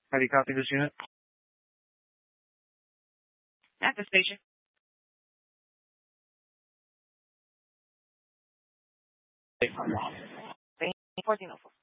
Have you copied this unit? At the station. 1404.